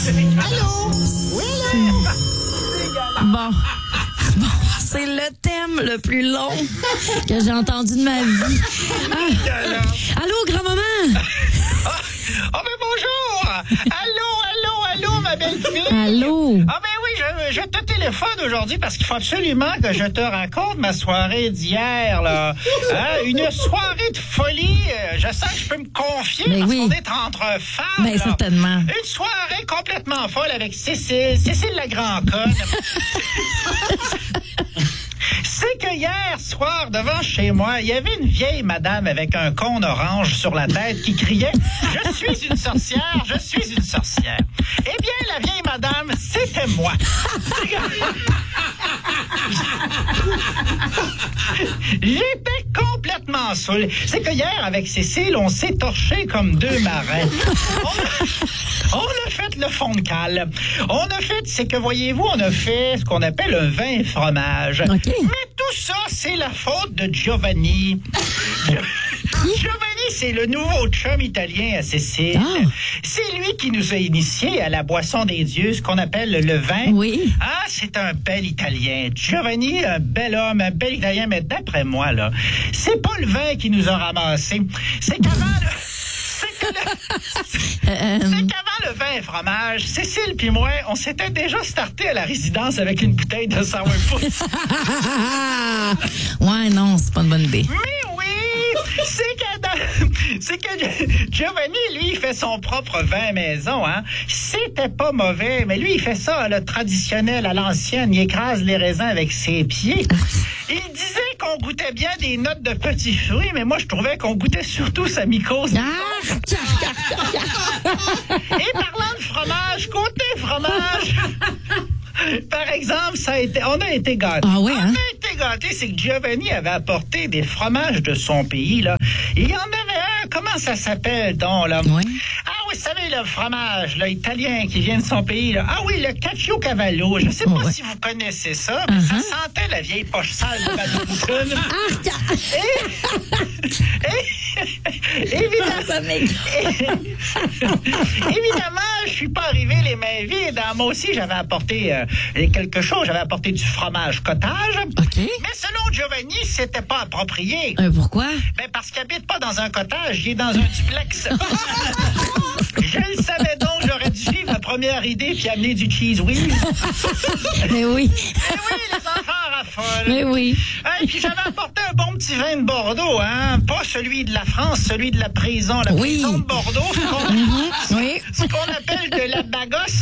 Allô? Oui, Bon, c'est le thème le plus long que j'ai entendu de ma vie. Allô, grand-maman? Oh, ben bonjour! Allô, ma belle fille! Allô? Ah, ben oui, je te téléphone aujourd'hui parce qu'il faut absolument que je te raconte ma soirée d'hier, là. Hein? Une soirée de folie. Je sens que je peux me confier parce qu'on est entre femmes. Ben, certainement. Une soirée complètement folle avec Cécile la grand-conne. C'est que hier soir, devant chez moi, il y avait une vieille madame avec un cône orange sur la tête qui criait « Je suis une sorcière, je suis une sorcière ». Eh bien, la vieille madame, c'était moi. J'étais complètement saoul. C'est que hier, avec Cécile, on s'est torché comme deux marins. On a fait le fond de cale. On a fait, c'est que voyez-vous, on a fait ce qu'on appelle un vin fromage. Okay. Mais tout ça, c'est la faute de Giovanni. Giovanni, c'est le nouveau chum italien à Cécile. Ah. C'est lui qui nous a initiés à la boisson des dieux, ce qu'on appelle le vin. Oui. Ah, c'est un bel Italien. Giovanni, un bel homme, un bel Italien, mais d'après moi, là, c'est pas le vin qui nous a ramassés. C'est qu'avant... C'est qu'avant le vin et fromage, Cécile puis moi, on s'était déjà starté à la résidence avec une bouteille de sourpuss. Ouais, non, c'est pas une bonne idée. Mais oui, c'est que Giovanni, lui, il fait son propre vin maison, hein. C'était pas mauvais, mais lui, il fait ça, le traditionnel, à l'ancienne. Il écrase les raisins avec ses pieds. Il disait qu'on goûtait bien des notes de petits fruits, mais moi, je trouvais qu'on goûtait surtout sa mycose. Et parlant de fromage, côté fromage... Par exemple, on a été gâtés. Ah oui, hein? On a été gâtés, c'est que Giovanni avait apporté des fromages de son pays, là. Il y en avait un, comment ça s'appelle, donc, là? Oui. Ah oui, vous savez, le fromage, là, italien qui vient de son pays, là. Ah oui, le Caciocavallo. Je sais pas si vous connaissez ça, mais ça sentait la vieille poche sale de Badminton. Évidemment, je suis pas arrivé les mains vides. Moi aussi, j'avais apporté quelque chose. J'avais apporté du fromage cottage. Okay. Mais selon Giovanni, c'était pas approprié. Pourquoi? Ben parce qu'il habite pas dans un cottage, il est dans un duplex. Je le savais donc, j'aurais dû suivre la première idée puis amener du cheese whiz. Mais oui. Mais oui, les enfants raffolent. Mais oui. Et puis j'avais apporté un bon petit vin de Bordeaux, hein. Pas celui de la France, celui de la prison. La prison de Bordeaux, ce qu'on appelle de la bagosse.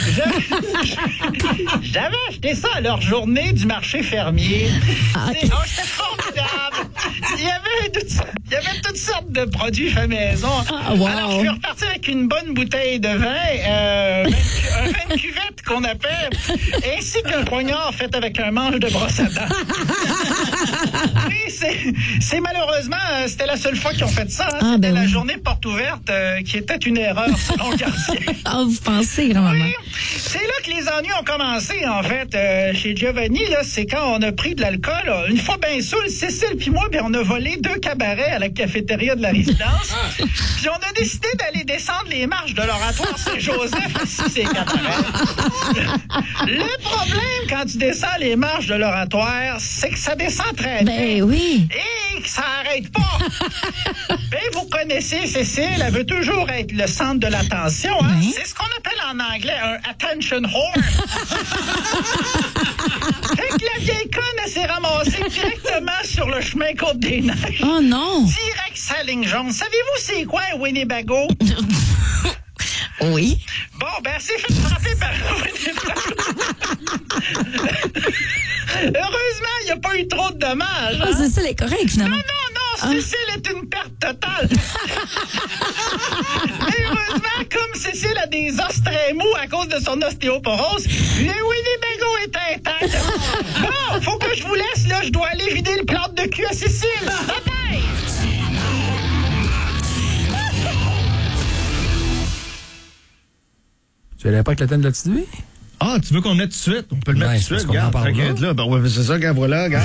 J'avais acheté ça à leur journée du marché fermier. C'était formidable. Il y avait toutes sortes de produits faits maison. Wow. Alors, je suis reparti avec une bonne bouteille de vin, un vin de cuvette qu'on appelle, ainsi qu'un poignard fait avec un manche de brosse à dents. Oui, c'est malheureusement, c'était la seule fois qu'ils ont fait ça. Hein. C'était la journée porte ouverte qui était une erreur selon le gardien. Vous pensez, grand-maman? Oui, c'est là que les ennuis ont commencé, en fait. Chez Giovanni, là, c'est quand on a pris de l'alcool. Là, une fois bien saoul, Cécile puis moi, puis on a volé 2 cabarets à la cafétéria de la résidence. Puis on a décidé d'aller descendre les marches de l'oratoire Saint-Joseph assis ces cabarets. Le problème, quand tu descends les marches de l'oratoire, c'est que ça descend très bien. Ben oui. Et que ça n'arrête pas. Ben, vous connaissez Cécile, elle veut toujours être le centre de l'attention. Hein? Oui. C'est ce qu'on appelle en anglais un attention whore. Fait que la vieille conne, elle s'est ramassée directement sur le chemin Côte-des-Neiges. Oh non! Direct sa ligne jaune. Savez-vous c'est quoi un Winnebago? Oui. Bon, ben, elle s'est fait frapper par un Winnebago. Heureusement, il n'y a pas eu trop de dommages. Hein? Cécile est correcte, finalement. Non, Cécile est une perte totale. Heureusement, comme Cécile a des os très mous à cause de son ostéoporose, le Winnebago est intact. Bon, faut que je vous laisse, là. Je dois aller vider le plâtre de cul à Cécile. Bye-bye! Tu n'allais pas avec le thème de la petite vie? Ah, tu veux qu'on le mette tout de suite? On peut le mettre tout de suite, regarde. Là. Ben ouais, c'est ça, regarde, voilà, regarde.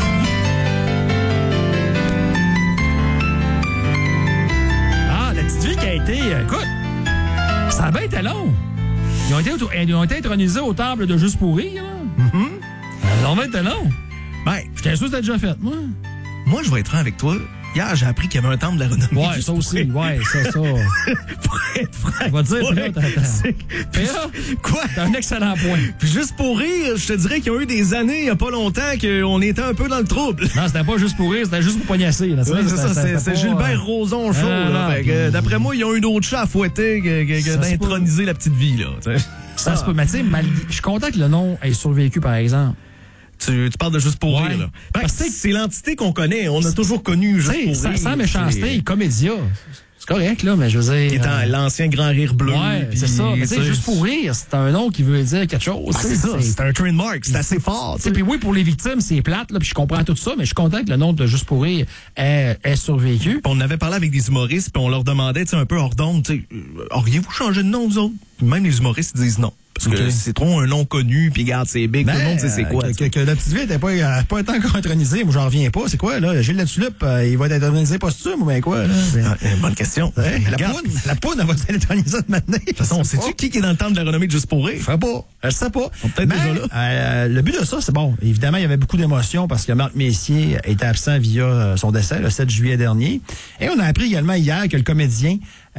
Ah, la petite vie qui a été... écoute, ça a bien été long. Ils ont été intronisés au temple de Juste pour rire, là. Ça va être long. Ben, j'étais sûr que c'était déjà fait, moi. Moi, je vais être franc avec toi. Hier, j'ai appris qu'il y avait un temple de la renommée. Ouais, ça aussi. Ouais, ça. Pour être franc. On va dire, quoi? T'as un excellent point. Puis juste pour rire, je te dirais qu'il y a eu des années, il n'y a pas longtemps, qu'on était un peu dans le trouble. Non, c'était pas juste pour rire, c'était juste pour pognasser. Là, oui, c'est ça. C'est Gilbert Rozon chaud. D'après moi, ils ont eu d'autres chats à fouetter que d'introniser la petite vie, là. Ça se peut. Mais tu sais, je suis content que le nom ait survécu, par exemple. Tu parles de Juste pour rire, là. Parce que c'est l'entité qu'on connaît. On a toujours connu Juste pour rire. Sans méchanceté, Comédia. C'est correct, là, mais je veux dire... Qui est l'ancien Grand Rire Bleu. Ouais, c'est ça. Mais tu sais, Juste pour rire, c'est un nom qui veut dire quelque chose. C'est ça. C'est un trademark. C'est assez fort. Puis oui, pour les victimes, c'est plate, là, puis je comprends tout ça, mais je suis content que le nom de Juste pour rire ait survécu. On avait parlé avec des humoristes, puis on leur demandait, tu sais, un peu hors d'onde, tu sais, auriez-vous changé de nom, vous autres? Même les humoristes disent non. Parce que c'est trop un nom connu, puis regarde, c'est big, tout le monde sait c'est quoi. Que la petite vie n'était pas encore intronisée, moi j'en reviens pas. C'est quoi, là? Gilles Latulippe, il va être intronisé posthume ou bien quoi, là? Bonne question. La poudre, elle va être intronisée maintenant. De toute façon, sais-tu qui est dans le temple de la renommée de Juste pour rire? Je sais pas. Je sais pas. Peut-être déjà là. Le but de ça, c'est bon. Évidemment, il y avait beaucoup d'émotions parce que Marc Messier était absent via son décès le 7 juillet dernier. Et on a appris également hier que le comédien,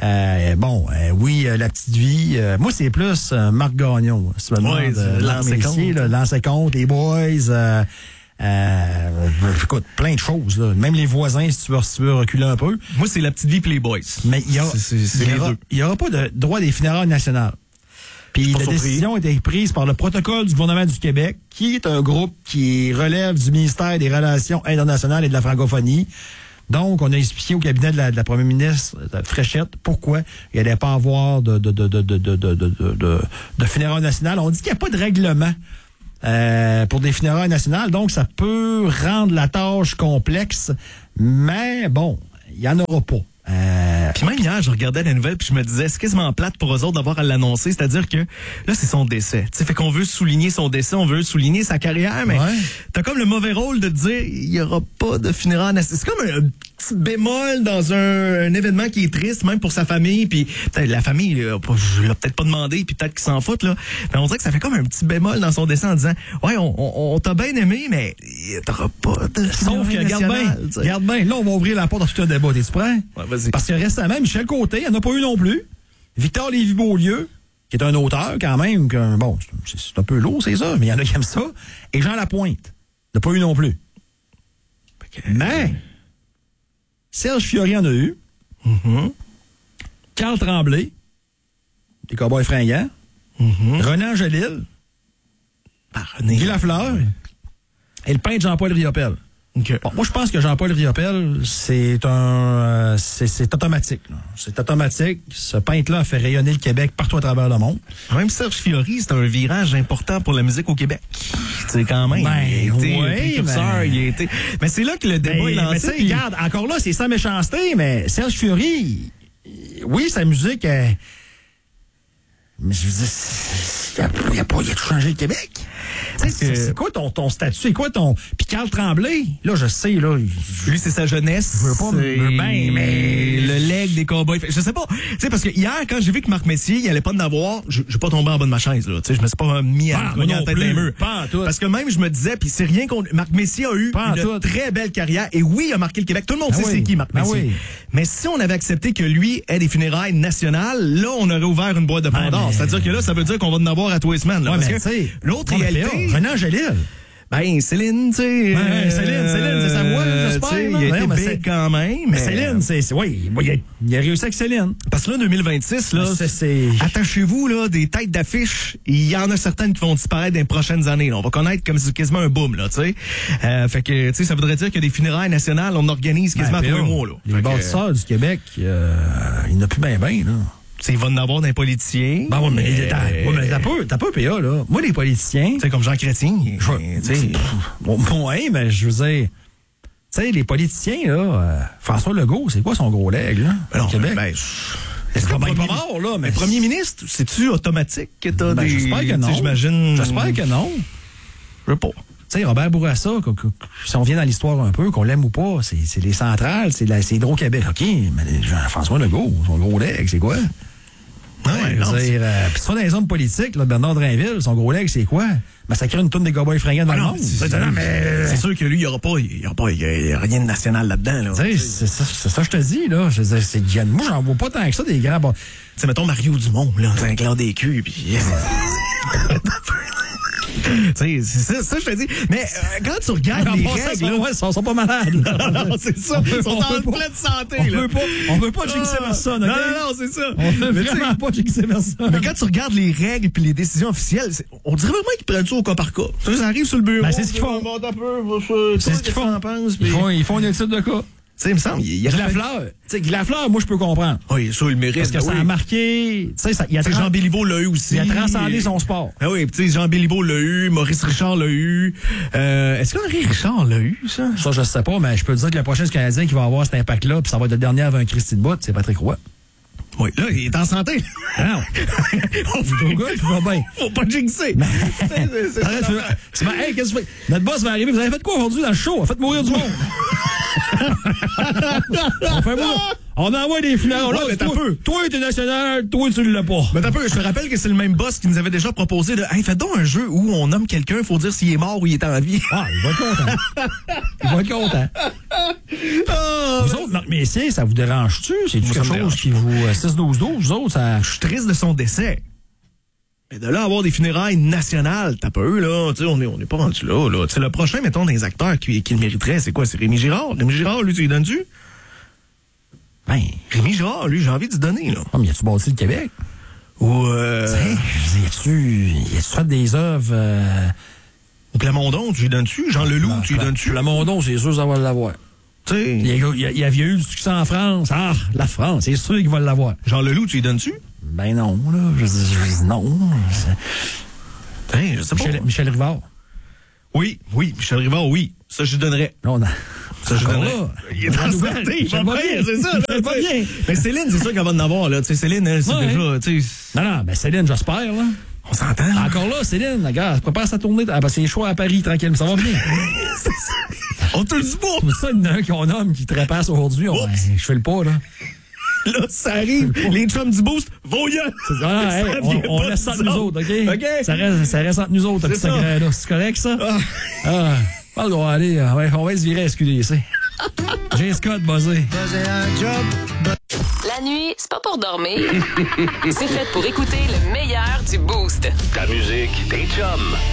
La Petite Vie, moi c'est plus Marc Gagnon. Si tu me demandes, L'ancien compte, les boys, écoute, plein de choses. Là. Même les voisins, si tu veux reculer un peu. Moi, c'est La Petite Vie et les boys. Mais il y aura pas de droit des funérailles nationales. Puis la décision a été prise par le protocole du gouvernement du Québec, qui est un groupe qui relève du ministère des Relations internationales et de la francophonie. Donc, on a expliqué au cabinet de la première ministre Fréchette pourquoi il n'allait pas avoir de funérailles nationales. On dit qu'il n'y a pas de règlement pour des funérailles nationales, donc ça peut rendre la tâche complexe, mais bon, il n'y en aura pas. Puis même hier, je regardais la nouvelle puis je me disais, c'est quasiment plate pour eux autres d'avoir à l'annoncer. C'est-à-dire que là, c'est son décès. Tu sais, fait qu'on veut souligner son décès, on veut souligner sa carrière, mais t'as comme le mauvais rôle de te dire, il y aura pas de funérailles. C'est comme un petit bémol dans un événement qui est triste, même pour sa famille. Puis la famille, l'a peut-être pas demandé, puis peut-être qu'ils s'en foutent, là. Mais on dirait que ça fait comme un petit bémol dans son décès en disant, ouais, on t'a bien aimé, mais t'auras pas de sauf que, regarde bien, là, on va ouvrir la porte à tout un débat. T'es-tu prêt? Ouais, vas-y. Parce que récemment, Michel Côté, il n'y en a pas eu non plus. Victor Lévy-Beaulieu, qui est un auteur quand même, bon, c'est un peu lourd, c'est ça, mais il y en a qui aiment ça. Et Jean Lapointe, n'a pas eu non plus. Mais Serge Fiori en a eu. Carl Tremblay, des Cowboys fringants. René Angélil. Guy Lafleur. Et le peintre Jean-Paul Riopelle. Okay. Bon, moi, je pense que Jean-Paul Riopelle, c'est automatique. Là. C'est automatique. Ce peintre-là a fait rayonner le Québec partout à travers le monde. Même Serge Fiori, c'est un virage important pour la musique au Québec. C'est quand même. Mais c'est là que le débat est lancé. Mais regarde, encore là, c'est sans méchanceté, mais Serge Fiori, oui, sa musique, mais je veux dire, il a tout changé le Québec. C'est quoi ton statut? C'est quoi ton... Puis Carl Tremblay, là, je sais, là... Lui, c'est sa jeunesse. Je veux pas mais le leg des Cowboys... Je sais pas. Tu sais, parce que hier, quand j'ai vu que Marc Messier, il allait pas en avoir, j'ai pas tombé en bas de ma chaise, là. Tu sais, je me suis pas mis à cogner la tête des murs. Parce que même, je me disais, puis c'est rien contre... Marc Messier a eu une très belle carrière, et oui, il a marqué le Québec. Tout le monde sait c'est qui, Marc Messier. Mais si on avait accepté que lui ait des funérailles nationales, là, on aurait ouvert une boîte de Pandore. C'est-à-dire que là, ça veut dire qu'on va en avoir à tous les semaines, là. Parce que l'autre réalité... René Angélil. Ben, Céline, tu sais. Céline, c'est sa voix, j'espère. Il a été big quand même. Mais Céline, il a réussi avec Céline. Parce que là, 2026, là, attachez-vous, là, des têtes d'affiche. Il y en a certaines qui vont disparaître dans les prochaines années, là. On va connaître comme c'est quasiment un boom, là, tu sais. Fait que, tu sais, ça voudrait dire que des funérailles nationales, on organise quasiment tous les mois, là. Les bâtisseurs du Québec, il n'y en a plus bien, là. Il va en avoir d'un politicien. Ben oui, mais t'as pas PA, là. Moi, les politiciens... Tu sais, comme Jean Chrétien. Oui, mais je veux dire... Tu sais, les politiciens, là... François Legault, c'est quoi son gros leg, là? Non, Québec? C'est pas mort, là, mais premier ministre, c'est-tu automatique que t'as des... J'espère que non. J'espère que non. Je sais pas. Tu sais, Robert Bourassa, si on vient dans l'histoire un peu, qu'on l'aime ou pas, c'est les centrales, c'est Hydro-Québec. OK, mais François Legault, son gros leg, c'est quoi? Puis ça, dans les hommes politiques, là, Bernard Drainville, son gros leg, c'est quoi? Massacrer une tonne des cowboys fringants dans le monde. C'est sûr que lui, il n'y aura pas rien de national là-dedans. Là. C'est ça que je te dis, là. Moi, j'en vois pas tant que ça, des grands... Tu sais, mettons Mario Dumont, là, c'est un clair des culs, puis... c'est ça, je te dis. Mais quand tu regardes les règles... Ils sont pas malades. Non, c'est ça. Ils sont en pleine santé. On veut pas jinxer personne, OK? Non, c'est ça. On veut vraiment pas jinxer personne. Mais quand tu regardes les règles puis les décisions officielles, on dirait vraiment qu'ils prennent ça au cas par cas. Ça arrive sur le bureau. Ben, c'est ce qu'ils font. C'est ce qu'ils font. Ils font une étude de cas. Tu sais, il me semble, il y a Guy Lafleur. Tu sais, Guy Lafleur, moi, je peux comprendre. Oui, ça, il mérite. Parce que ça a marqué. Tu sais, Jean Béliveau l'a eu aussi. Il a transcendé son sport. Ah oui, tu sais, Jean Béliveau l'a eu, Maurice Richard l'a eu. Est-ce qu'Henri Richard l'a eu, ça? Ça, je sais pas, mais je peux te dire que le prochain Canadien qui va avoir cet impact-là, puis ça va être le dernier avant un Christy de bout, c'est Patrick Roy. Oui, là, il est en santé. Ah non. On fait au gars, il va bien. Faut pas jinxer. Hey, qu'est-ce que tu fais? Notre boss va arriver. Vous avez fait quoi aujourd'hui dans le show? Faites mourir du monde. On envoie des flancs. Là, mais toi, t'es national, toi, tu l'as pas. Mais t'as peu, je te rappelle que c'est le même boss qui nous avait déjà proposé de hey, fais donc un jeu où on nomme quelqu'un, faut dire s'il est mort ou il est en vie. Ah, il va être content. Il va être content. Vous autres, notre messieurs, ça vous dérange-tu? C'est quelque chose qui vous 6-12-12, vous autres, ça. Je suis triste de son décès. Mais de là avoir des funérailles nationales, t'as peu, là. Tu sais, on est pas rendu là, là. Tu sais, le prochain, mettons, des acteurs qui le mériteraient, c'est quoi? C'est Rémi Girard. Rémi Girard, lui, tu lui donnes-tu? Ben. Rémi Girard, lui, j'ai envie de se donner, là. Oh, mais y a-tu bâti le Québec? Ou, y a-tu fait des œuvres, Ou Plamondon, tu lui donnes-tu? Jean Leloup, tu lui donnes-tu? Plamondon, c'est sûr, ça va l'avoir. Tu sais. Il y a eu du succès en France. Ah, la France, c'est sûr qu'il va l'avoir. Jean Leloup, tu lui donnes-tu? Ben non, là. Je dis non. Je sais pas. Michel Rivard. Oui, Michel Rivard, oui. Ça, je lui donnerais. Non, ça, je donnerais. Il est en santé, il va bien, c'est ça. Il va bien. Mais Céline, c'est sûr qu'elle va en avoir, là. Tu sais, Céline, elle, c'est déjà, tu sais. Non, ben Céline, j'espère, là. On s'entend. Encore là, Céline, regarde, prépare sa tournée. Parce que c'est les choix à Paris, tranquille, ça va bien. On te le dit pas. C'est ça, il y en a un qu'on nomme qui trépasse aujourd'hui. Je fais le pas, là. Là, ça arrive. Les chums du boost, vont y on laisse ça entre nous autres, OK? Ça reste entre nous autres, petit secret-là. C'est correct, ça? Je pense qu'on va aller, on va se virer à SQDC. J'ai Scott buzzé. La nuit, c'est pas pour dormir. C'est fait pour écouter le meilleur du boost. Ta musique, tes chums.